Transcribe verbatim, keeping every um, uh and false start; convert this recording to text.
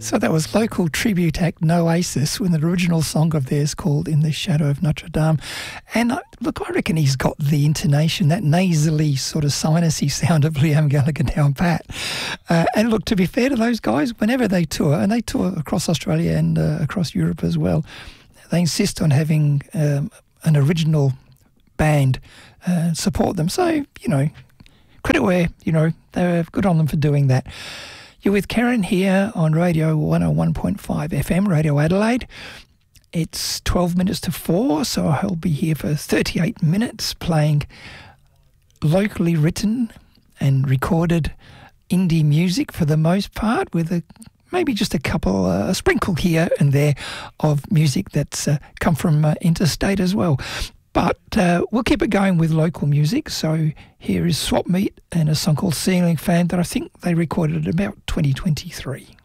So that was local tribute act Noasis with an original song of theirs called In the Shadow of Notre Dame. And uh, look, I reckon he's got the intonation, that nasally sort of sinusy sound of Liam Gallagher down pat. Uh, and look, to be fair to those guys, whenever they tour, and they tour across Australia and uh, across Europe as well, they insist on having um, an original band uh, support them. So, you know, credit where, you know, they're good on them for doing that. You're with Karen here on Radio one oh one point five F M, Radio Adelaide. It's twelve minutes to four, so I'll be here for thirty-eight minutes playing locally written and recorded indie music for the most part, with a maybe just a couple, uh, a sprinkle here and there of music that's uh, come from uh, interstate as well. But uh, we'll keep it going with local music. So here is Swap Meet and a song called Ceiling Fan that I think they recorded about twenty twenty-three.